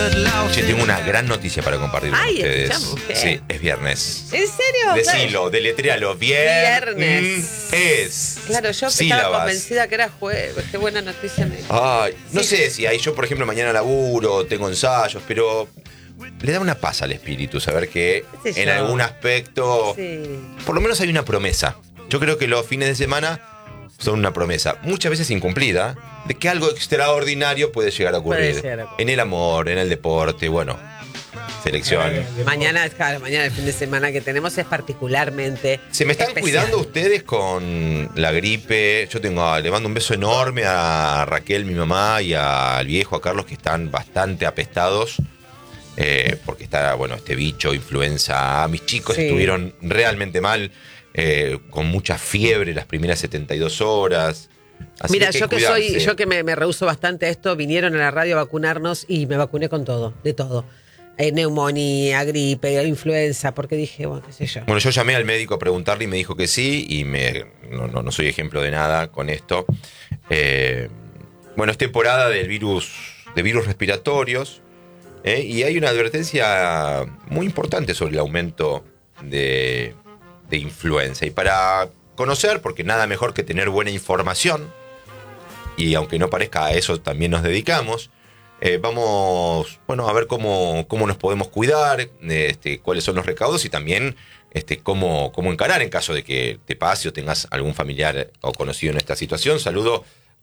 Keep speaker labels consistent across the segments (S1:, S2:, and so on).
S1: Che, tengo una gran noticia para compartir con ustedes.
S2: Escuchamos, ¿qué?
S1: Sí, es viernes.
S2: ¿En serio?
S1: Decilo, deletréalo. Viernes.
S2: Claro, yo
S1: sílabas.
S2: estaba convencida que era jueves. Qué buena noticia me dio.
S1: Ay, no
S2: Sí.
S1: sé si ahí yo, por ejemplo, mañana laburo, tengo ensayos, pero le da una paz al espíritu saber que
S2: ¿Qué sé
S1: en
S2: yo?
S1: algún aspecto,
S2: Sí.
S1: por lo menos hay una promesa. Yo creo que los fines de semana son una promesa, muchas veces incumplida, de que algo extraordinario puede llegar a ocurrir.
S2: Puede llegar a ocurrir.
S1: En el amor, en el deporte, bueno, selección.
S2: Mañana, claro, mañana el fin de semana que tenemos es particularmente
S1: ¿Se me están
S2: especial.
S1: cuidando ustedes con la gripe? Yo le mando un beso enorme a Raquel, mi mamá, y al viejo, a Carlos, que están bastante apestados. Porque está, bueno, este bicho, influenza. Mis chicos
S2: Sí.
S1: estuvieron realmente mal, con mucha fiebre las primeras 72 horas. Así
S2: Mira,
S1: que hay
S2: yo que
S1: cuidarse.
S2: yo que me rehúso bastante a esto, vinieron a la radio a vacunarnos y me vacuné con todo, de todo. Neumonía, gripe, influenza, porque dije, bueno, qué sé yo.
S1: Bueno, yo llamé al médico a preguntarle y me dijo que sí, y no soy ejemplo de nada con esto. Bueno, es temporada de virus respiratorios, y hay una advertencia muy importante sobre el aumento de influenza. Y para conocer, porque nada mejor que tener buena información, y aunque no parezca, a eso también nos dedicamos, vamos, bueno, a ver cómo nos podemos cuidar, cuáles son los recaudos y también cómo encarar en caso de que te pase o tengas algún familiar o conocido en esta situación. Saludo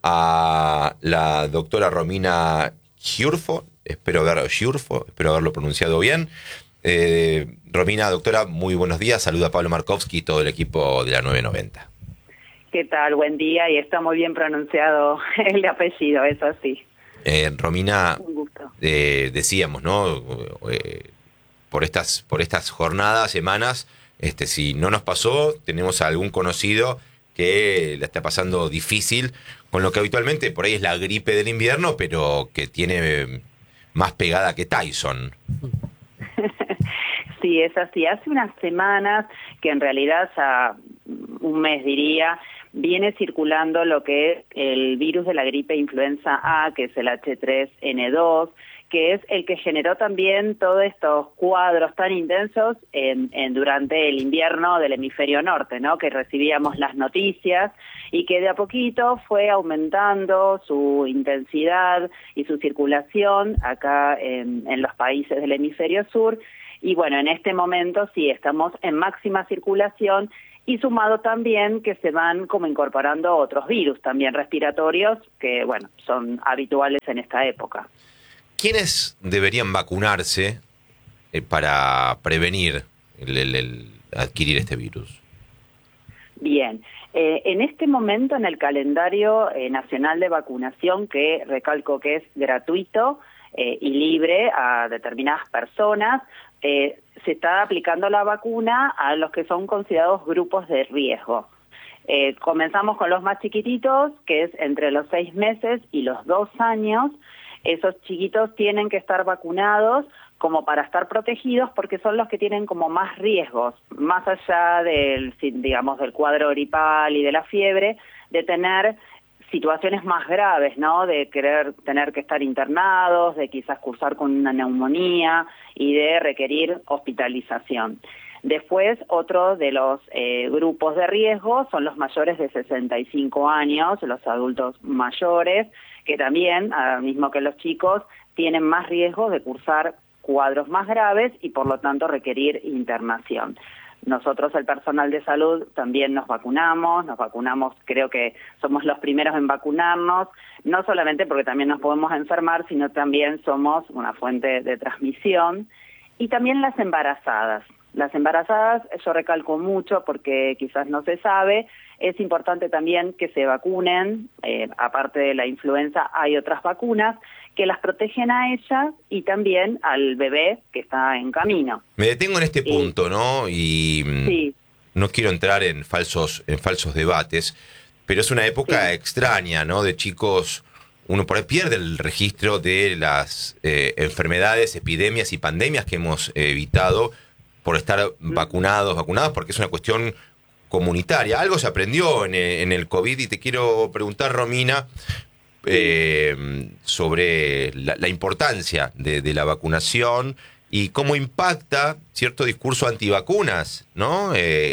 S1: a la doctora Romina Giurfo, espero haberlo pronunciado bien. Romina, doctora, muy buenos días. Saluda a Pablo Markovsky y todo el equipo de la 990.
S3: ¿Qué tal? Buen día, y está muy bien pronunciado el apellido, eso sí.
S1: Romina,
S3: Un gusto.
S1: decíamos, ¿no? Por estas jornadas, semanas, si no nos pasó, tenemos a algún conocido que la está pasando difícil, con lo que habitualmente por ahí es la gripe del invierno, pero que tiene más pegada que Tyson.
S3: Sí, es así. Hace unas semanas, que en realidad ya un mes diría, viene circulando lo que es el virus de la gripe influenza A, que es el H3N2, que es el que generó también todos estos cuadros tan intensos durante el invierno del hemisferio norte, ¿no? Que recibíamos las noticias y que de a poquito fue aumentando su intensidad y su circulación acá en los países del hemisferio sur. Y bueno, en este momento sí estamos en máxima circulación, y sumado también que se van como incorporando otros virus también respiratorios que, bueno, son habituales en esta época.
S1: ¿Quiénes deberían vacunarse para prevenir el adquirir este virus?
S3: Bien, en este momento en el calendario nacional de vacunación, que recalco que es gratuito y libre a determinadas personas, se está aplicando la vacuna a los que son considerados grupos de riesgo. Comenzamos con los más chiquititos, que es entre los 6 meses y los 2 años. Esos chiquitos tienen que estar vacunados como para estar protegidos, porque son los que tienen como más riesgos, más allá del cuadro gripal y de la fiebre, de tener situaciones más graves, ¿no? De tener que estar internados, de quizás cursar con una neumonía y de requerir hospitalización. Después, otro de los grupos de riesgo son los mayores de 65 años, los adultos mayores, que también, mismo que los chicos, tienen más riesgo de cursar cuadros más graves y por lo tanto requerir internación. Nosotros, el personal de salud, también nos vacunamos, creo que somos los primeros en vacunarnos, no solamente porque también nos podemos enfermar, sino también somos una fuente de transmisión. Y también las embarazadas. Las embarazadas, yo recalco mucho porque quizás no se sabe, es importante también que se vacunen, aparte de la influenza hay otras vacunas que las protegen a ellas y también al bebé que está en camino.
S1: Me detengo en este punto, ¿no? Y
S3: sí.
S1: No quiero entrar en falsos debates, pero es una época extraña, ¿no? De chicos, uno por ahí pierde el registro de las enfermedades, epidemias y pandemias que hemos evitado por estar vacunados, porque es una cuestión comunitaria. Algo se aprendió en el COVID y te quiero preguntar, Romina, sobre la importancia de la vacunación y cómo impacta cierto discurso antivacunas, ¿no?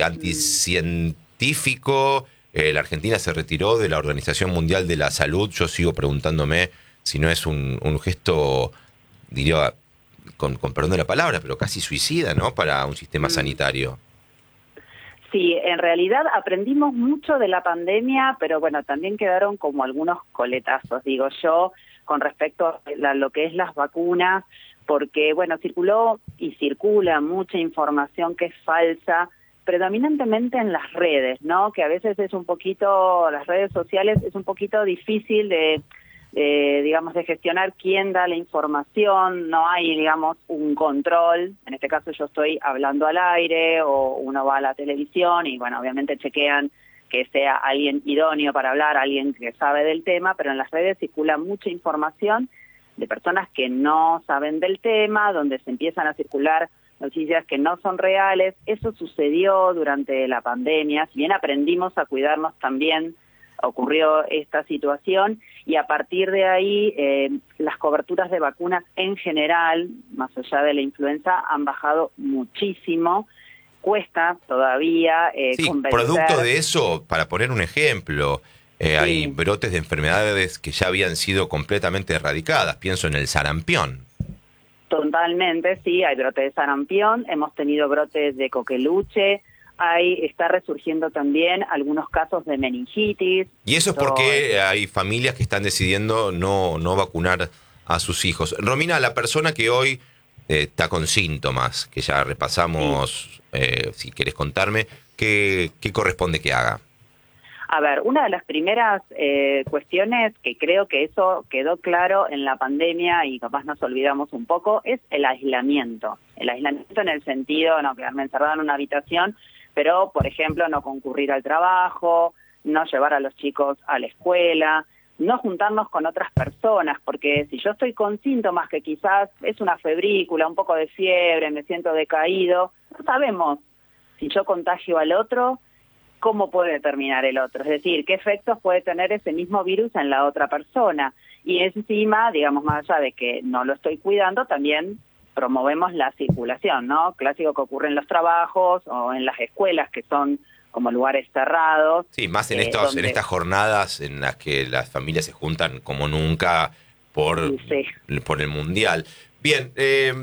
S1: Anticientífico. La Argentina se retiró de la Organización Mundial de la Salud. Yo sigo preguntándome si no es un gesto, diría, con perdón de la palabra, pero casi suicida, ¿no? Para un sistema sanitario.
S3: Sí, en realidad aprendimos mucho de la pandemia, pero bueno, también quedaron como algunos coletazos, digo yo, con respecto a lo que es las vacunas, porque bueno, circuló y circula mucha información que es falsa, predominantemente en las redes, ¿no? Que a veces es un poquito, las redes sociales es un poquito difícil digamos, de gestionar quién da la información, no hay, digamos, un control. En este caso yo estoy hablando al aire o uno va a la televisión y, bueno, obviamente chequean que sea alguien idóneo para hablar, alguien que sabe del tema, pero en las redes circula mucha información de personas que no saben del tema, donde se empiezan a circular noticias que no son reales. Eso sucedió durante la pandemia, si bien aprendimos a cuidarnos también, ocurrió esta situación y a partir de ahí las coberturas de vacunas en general, más allá de la influenza, han bajado muchísimo. Cuesta todavía convencer.
S1: Producto de eso, para poner un ejemplo,
S3: Sí.
S1: hay brotes de enfermedades que ya habían sido completamente erradicadas. Pienso en el sarampión.
S3: Totalmente, sí, hay brotes de sarampión, hemos tenido brotes de coqueluche, está resurgiendo también algunos casos de meningitis.
S1: Y eso es porque hay familias que están decidiendo no vacunar a sus hijos. Romina, la persona que hoy está con síntomas, que ya repasamos, si querés contarme, ¿qué corresponde que haga?
S3: A ver, una de las primeras cuestiones que creo que eso quedó claro en la pandemia y capaz nos olvidamos un poco, es el aislamiento. El aislamiento en el sentido, no quedarme encerrado en una habitación, pero, por ejemplo, no concurrir al trabajo, no llevar a los chicos a la escuela, no juntarnos con otras personas, porque si yo estoy con síntomas que quizás es una febrícula, un poco de fiebre, me siento decaído, no sabemos si yo contagio al otro, cómo puede terminar el otro, es decir, qué efectos puede tener ese mismo virus en la otra persona. Y encima, digamos, más allá de que no lo estoy cuidando, también promovemos la circulación, ¿no? Clásico que ocurre en los trabajos o en las escuelas, que son como lugares cerrados.
S1: Sí, más en estas jornadas en las que las familias se juntan como nunca por el Mundial. Bien,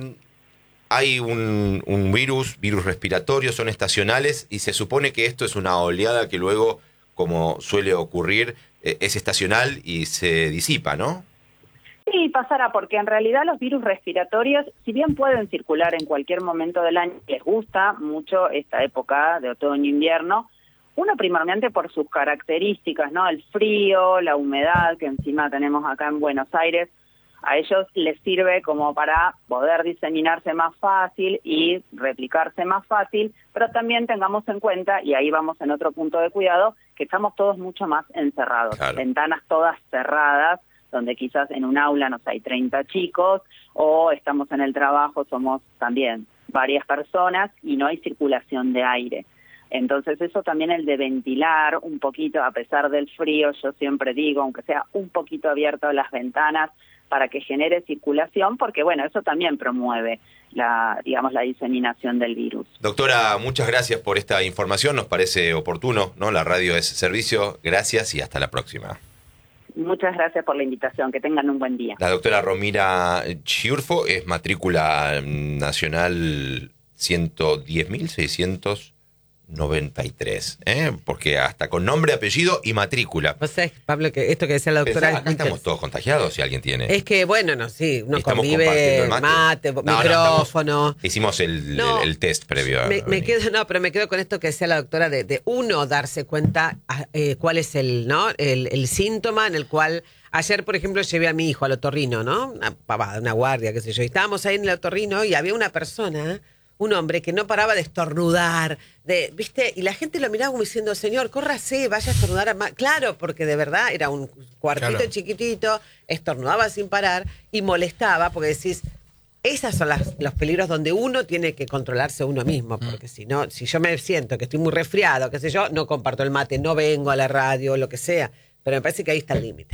S1: hay un virus respiratorio, son estacionales, y se supone que esto es una oleada que luego, como suele ocurrir, es estacional y se disipa, ¿no?
S3: Sí, pasará, porque en realidad los virus respiratorios, si bien pueden circular en cualquier momento del año, les gusta mucho esta época de otoño-invierno, uno primordialmente por sus características, ¿no? El frío, la humedad que encima tenemos acá en Buenos Aires, a ellos les sirve como para poder diseminarse más fácil y replicarse más fácil, pero también tengamos en cuenta, y ahí vamos en otro punto de cuidado, que estamos todos mucho más encerrados,
S1: claro.
S3: Ventanas todas cerradas, donde quizás en un aula nos hay 30 chicos, o estamos en el trabajo, somos también varias personas y no hay circulación de aire. Entonces eso también, el de ventilar un poquito, a pesar del frío, yo siempre digo, aunque sea un poquito abierto las ventanas, para que genere circulación, porque bueno, eso también promueve la diseminación del virus.
S1: Doctora, muchas gracias por esta información, nos parece oportuno, ¿no? La radio es servicio, gracias y hasta la próxima.
S3: Muchas gracias por la invitación, que tengan un buen día.
S1: La doctora Romina Schiurfo es matrícula nacional 110.693, porque hasta con nombre, apellido y matrícula.
S2: O sea, Pablo, que esto que decía la doctora...
S1: Acá estamos todos contagiados, si alguien tiene.
S2: Es que, bueno, no, sí, uno
S1: Estamos
S2: convive,
S1: mate,
S2: micrófono.
S1: Hicimos el test previo.
S2: Me quedo con esto que decía la doctora de uno darse cuenta cuál es el síntoma en el cual... Ayer, por ejemplo, llevé a mi hijo al otorrino, ¿no? Una pavada, una guardia, qué sé yo. Y estábamos ahí en el otorrino y había una persona... Un hombre que no paraba de estornudar, ¿viste? Y la gente lo miraba como diciendo, señor, córrase, vaya a estornudar más. Claro, porque de verdad era un cuartito chiquitito, estornudaba sin parar y molestaba, porque decís, esos son los peligros donde uno tiene que controlarse uno mismo, porque si no, si yo me siento que estoy muy resfriado, qué sé yo, no comparto el mate, no vengo a la radio, lo que sea, pero me parece que ahí está el límite.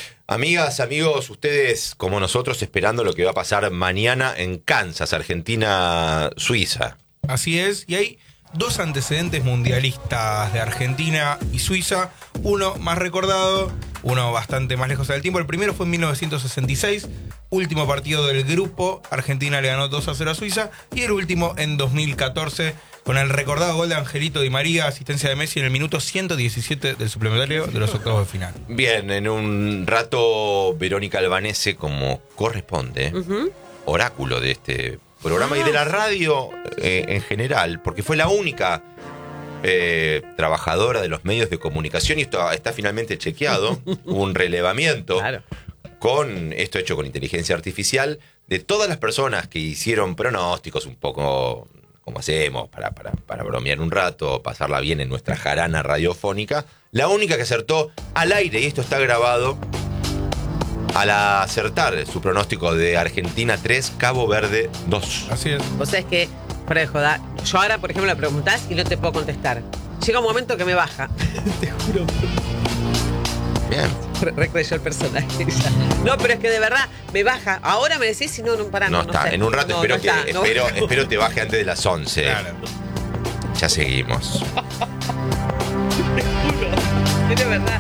S1: Amigas, amigos, ustedes como nosotros esperando lo que va a pasar mañana en Kansas, Argentina, Suiza.
S4: Así es, y hay dos antecedentes mundialistas de Argentina y Suiza, uno más recordado, uno bastante más lejos del tiempo. El primero fue en 1966, último partido del grupo, Argentina le ganó 2-0 a Suiza, y el último en 2014, con el recordado gol de Angelito Di María, asistencia de Messi en el minuto 117 del suplementario de los octavos de final.
S1: Bien, en un rato Verónica Albanese, como corresponde, oráculo de este programa y de la radio en general, porque fue la única trabajadora de los medios de comunicación, y esto está finalmente chequeado, un relevamiento con esto hecho con inteligencia artificial, de todas las personas que hicieron pronósticos un poco como hacemos para bromear un rato, pasarla bien en nuestra jarana radiofónica. La única que acertó al aire, y esto está grabado, al acertar su pronóstico de Argentina 3, Cabo Verde 2.
S4: Así es.
S2: Vos sabés que, fuera de joda, yo ahora, por ejemplo, me preguntás y no te puedo contestar. Llega un momento que me baja. Te juro.
S1: Bien.
S2: Recreyó el personaje. No, pero es que de verdad me baja. Ahora me decís, si no, no pará.
S1: No está.
S2: Sé.
S1: En un rato
S2: No,
S1: espero te baje antes de las 11.
S4: Claro.
S1: Ya seguimos.
S2: Te juro. Es de verdad.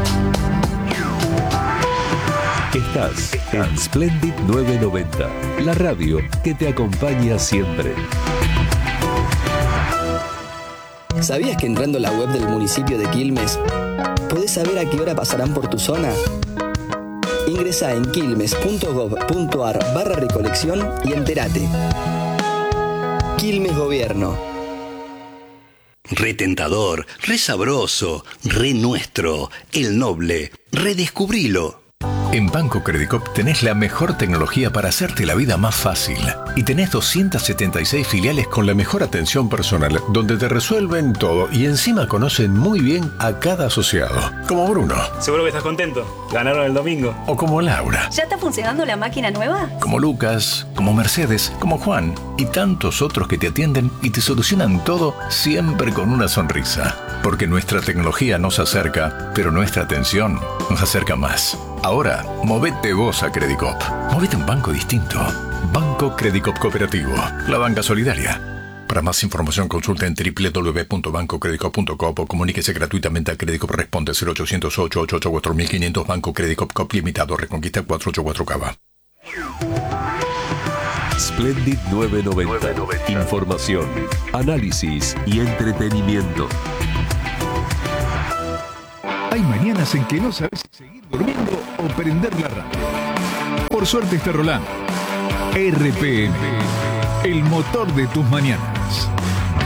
S5: Estás en Splendid 990, la radio que te acompaña siempre.
S6: ¿Sabías que entrando a la web del municipio de Quilmes podés saber a qué hora pasarán por tu zona? Ingresá en quilmes.gov.ar/recolección y entérate. Quilmes Gobierno.
S7: Re tentador, re sabroso, re nuestro, el noble. Redescubrilo.
S8: En Banco Credicop tenés la mejor tecnología para hacerte la vida más fácil. Y tenés 276 filiales con la mejor atención personal, donde te resuelven todo y encima conocen muy bien a cada asociado. Como Bruno.
S9: Seguro que estás contento. Ganaron el domingo.
S8: O como Laura.
S10: ¿Ya está funcionando la máquina nueva?
S8: Como Lucas, como Mercedes, como Juan y tantos otros que te atienden y te solucionan todo siempre con una sonrisa. Porque nuestra tecnología nos acerca, pero nuestra atención nos acerca más. Ahora, movete vos a Credicop. Movete a un banco distinto. Banco Credicop Cooperativo. La banca solidaria. Para más información consulta en www.bancocredicop.com o comuníquese gratuitamente a Credicop. Responde 0800-888-4500. Banco Credicop Cop Limitado. Reconquista 484 Cava.
S5: Splendid 990. Información, análisis y entretenimiento.
S11: Hay mañanas en que no sabes si seguir durmiendo o prender la radio. Por suerte está rolando. RPM, el motor de tus mañanas.